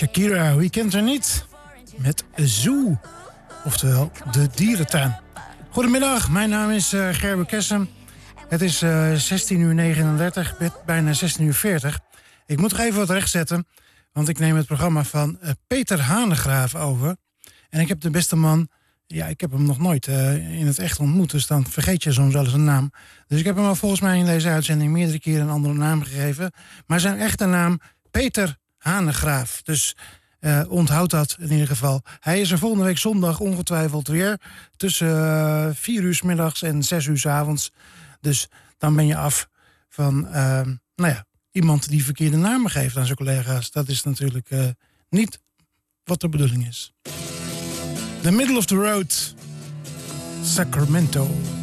Shakira, wie kent haar niet? Met Zoo, oftewel de dierentuin. Goedemiddag, mijn naam is Gerbe Kessem. Het is 16:39, bijna 16:40. Ik moet nog even wat rechtzetten, want ik neem het programma van Peter Hanegraaf over. En ik heb de beste man, ja, ik heb hem nog nooit in het echt ontmoet, dus dan vergeet je soms wel eens een naam. Dus ik heb hem al volgens mij in deze uitzending meerdere keren een andere naam gegeven. Maar zijn echte naam, Peter Hanegraaf. Dus onthoud dat in ieder geval. Hij is er volgende week zondag ongetwijfeld weer. Tussen 4 uur 's middags en 6 uur 's avonds. Dus dan ben je af van iemand die verkeerde namen geeft aan zijn collega's. Dat is natuurlijk niet wat de bedoeling is. The Middle of the Road, Sacramento.